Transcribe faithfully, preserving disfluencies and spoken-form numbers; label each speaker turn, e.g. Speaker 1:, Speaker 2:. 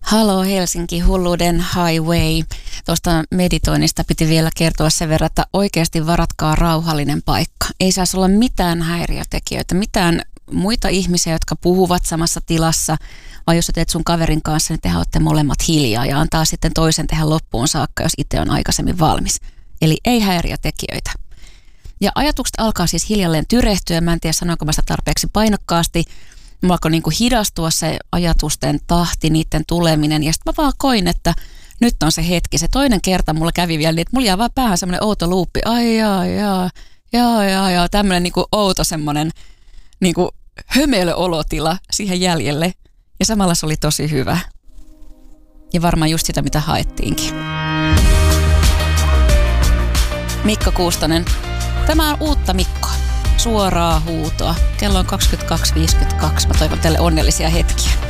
Speaker 1: Halo Helsinki, hulluuden highway. Tuosta meditoinnista piti vielä kertoa sen verran, että oikeasti varatkaa rauhallinen paikka. Ei saisi olla mitään häiriötekijöitä, mitään muita ihmisiä, jotka puhuvat samassa tilassa, vai jos sä teet sun kaverin kanssa, niin tehän olette molemmat hiljaa ja antaa sitten toisen tehdä loppuun saakka, jos itse on aikaisemmin valmis. Eli ei häiriötekijöitä. Ja ajatukset alkaa siis hiljalleen tyrehtyä, mä en tiedä sanoinko mä sitä tarpeeksi painokkaasti. Mulla alkoi niin kuin hidastua se ajatusten tahti, niiden tuleminen ja sitten mä vaan koin, että nyt on se hetki. Se toinen kerta mulla kävi vielä niin, että mulla jää vaan päähän semmoinen outo luuppi. Ai jaa, jaa, jaa, jaa, jaa. Tämmöinen niin kuin outo semmoinen niin kuin hömelöolotila siihen jäljelle. Ja samalla se oli tosi hyvä. Ja varmaan just sitä, mitä haettiinkin. Mikko Kuustonen. Tämä on uutta Mikkoa. Suoraa huutoa. Kello on kaksikymmentäkaksi viisikymmentäkaksi. Mä toivon teille onnellisia hetkiä.